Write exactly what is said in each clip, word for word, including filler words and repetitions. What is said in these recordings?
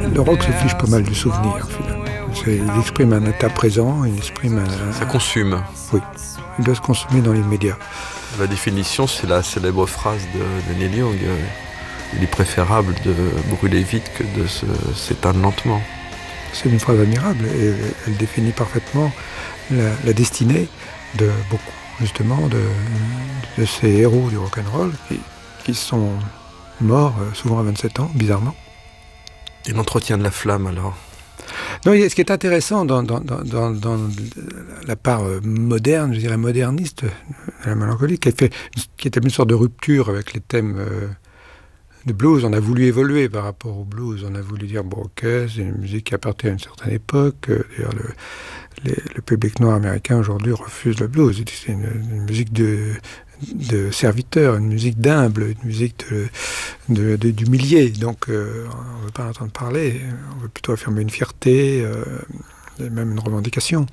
Le rock se fiche pas mal du souvenir, finalement. C'est, il exprime un état présent, il exprime un... Ça consume. Oui, il doit se consommer dans l'immédiat. La définition, c'est la célèbre phrase de, de Neil Young. Il est préférable de brûler vite que de se, s'éteindre lentement. C'est une phrase admirable et elle définit parfaitement la, la destinée de beaucoup, justement, de, de ces héros du rock'n'roll qui, qui sont morts souvent à vingt-sept ans, bizarrement. Et l'entretien de la flamme, alors ? Non, ce qui est intéressant dans, dans, dans, dans la part moderne, je dirais moderniste, de la mélancolie, qui, fait, qui est une sorte de rupture avec les thèmes euh, du blues. On a voulu évoluer par rapport au blues. On a voulu dire, bon, ok, c'est une musique qui appartient à une certaine époque. D'ailleurs, le, les, le public noir américain aujourd'hui refuse le blues. C'est une, une musique de, de serviteur, une musique d'humble, une musique de, de, de, d'humilié. Donc, euh, on ne veut pas l'entendre parler. On veut plutôt affirmer une fierté, euh, et même une revendication.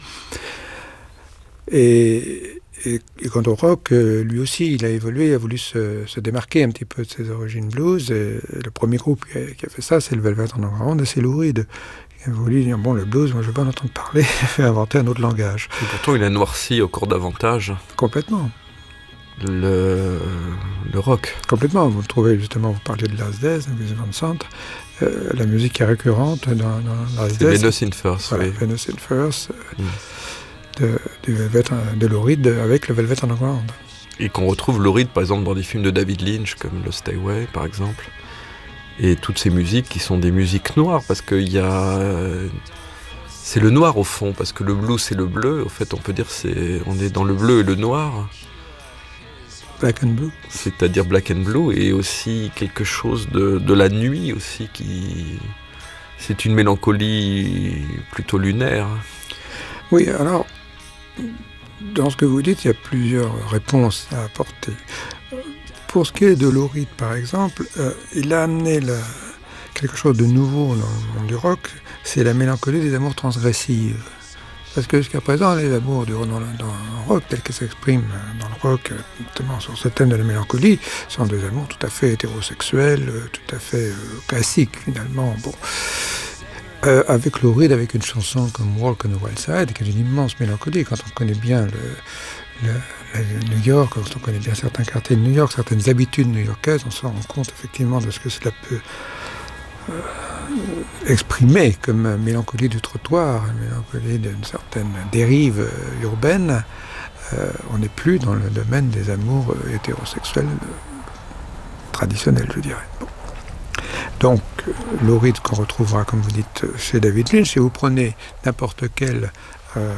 Et, et, et quant au rock, euh, lui aussi, il a évolué, il a voulu se, se démarquer un petit peu de ses origines blues. Et le premier groupe qui a, qui a fait ça, c'est le Velvet Underground, et c'est Lou Reed. Il a voulu dire, bon, le blues, moi je ne veux pas l'entendre parler, il a fait inventer un autre langage. Et pourtant, il a noirci encore davantage. Complètement. Le, le rock. Complètement. Vous le trouvez justement, vous parliez de Last Days, Gus Van Sant. Euh, la musique est récurrente dans, dans Last Days. C'est Venus in Furs, voilà, oui. Venus in Furs, euh, mm. de, du Velvet, de Lou Reed avec le Velvet Underground. Et qu'on retrouve Lou Reed, par exemple, dans des films de David Lynch, comme le Stairway, par exemple. Et toutes ces musiques qui sont des musiques noires, parce qu'il y a... C'est le noir, au fond, parce que le blues, c'est le bleu. Au fait, on peut dire c'est on est dans le bleu et le noir. Black and Blue. C'est-à-dire Black and Blue, et aussi quelque chose de, de la nuit aussi, qui... C'est une mélancolie plutôt lunaire. Oui, alors, dans ce que vous dites, il y a plusieurs réponses à apporter. Pour ce qui est de Lou Reed, par exemple, euh, il a amené la... quelque chose de nouveau dans le monde du rock, c'est la mélancolie des amours transgressives. Parce que jusqu'à présent, les amours du, dans, dans le rock, tels qu'ils s'expriment dans le rock, notamment sur ce thème de la mélancolie, sont des amours tout à fait hétérosexuels, tout à fait euh, classiques finalement. Bon. Euh, avec Lou Reed, avec une chanson comme Walk on the Wild Side, qui est une immense mélancolie, quand on connaît bien le, le, le New York, quand on connaît bien certains quartiers de New York, certaines habitudes new-yorkaises, on se rend compte effectivement de ce que cela peut euh, exprimer comme mélancolie du trottoir, mélancolie d'une certaine dérive euh, urbaine. Euh, on n'est plus dans le domaine des amours euh, hétérosexuels euh, traditionnels, je dirais. Bon. Donc, Lou Reed qu'on retrouvera, comme vous dites, chez David Lynch, si vous prenez n'importe quel euh,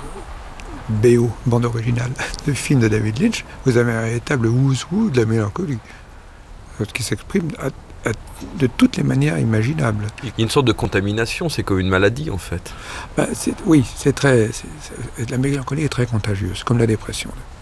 B O, bande originale, de film de David Lynch, vous avez un véritable who's-who de la mélancolie, euh, qui s'exprime à de toutes les manières imaginables. Il y a une sorte de contamination, c'est comme une maladie en fait. Ben, c'est, oui, c'est très, c'est, c'est, la mélancolie est très contagieuse, comme la dépression.